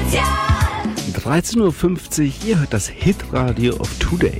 13.50 Uhr, ihr hört das Hitradio of Today.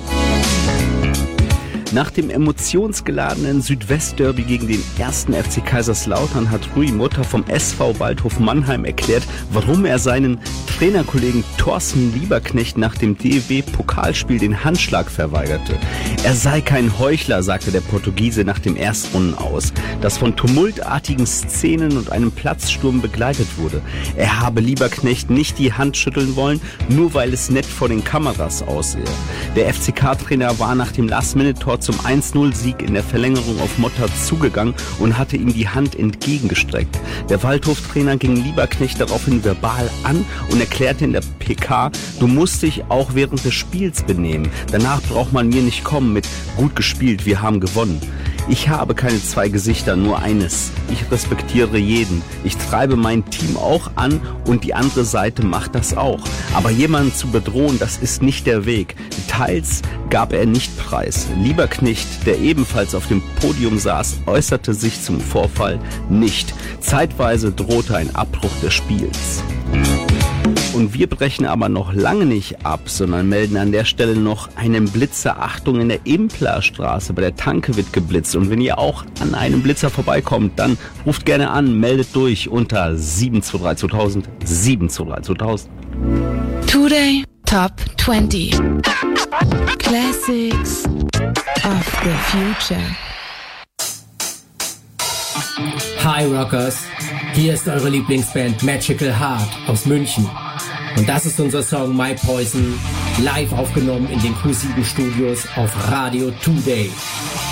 Nach dem emotionsgeladenen Südwestderby gegen den 1. FC Kaiserslautern hat Rui Motta vom SV Waldhof Mannheim erklärt, warum er seinen Trainerkollegen Thorsten Lieberknecht nach dem DEW-Pokalspiel den Handschlag verweigerte. Er sei kein Heuchler, sagte der Portugiese nach dem Erstrunden aus, das von tumultartigen Szenen und einem Platzsturm begleitet wurde. Er habe Lieberknecht nicht die Hand schütteln wollen, nur weil es nett vor den Kameras aussehe. Der FCK-Trainer war nach dem Last-Minute-Tor zum 1-0-Sieg in der Verlängerung auf Motta zugegangen und hatte ihm die Hand entgegengestreckt. Der Waldhof-Trainer ging Lieberknecht daraufhin verbal an und erklärte in der PK, du musst dich auch während des Spiels benehmen. Danach braucht man mir nicht kommen mit gut gespielt, wir haben gewonnen. Ich habe keine zwei Gesichter, nur eines. Ich respektiere jeden. Ich treibe mein Team auch an und die andere Seite macht das auch. Aber jemanden zu bedrohen, das ist nicht der Weg. Details gab er nicht preis. Lieberknecht, der ebenfalls auf dem Podium saß, äußerte sich zum Vorfall nicht. Zeitweise drohte ein Abbruch des Spiels. Und wir brechen aber noch lange nicht ab, sondern melden an der Stelle noch einen Blitzer. Achtung, in der Implerstraße bei der Tanke wird geblitzt. Und wenn ihr auch an einem Blitzer vorbeikommt, dann ruft gerne an, meldet durch unter 723 2000, 723 2000. Today Top 20 Classics of the Future. Hi Rockers, hier ist eure Lieblingsband Magical Heart aus München. Und das ist unser Song My Poison, live aufgenommen in den Q7 Studios auf Radio Today.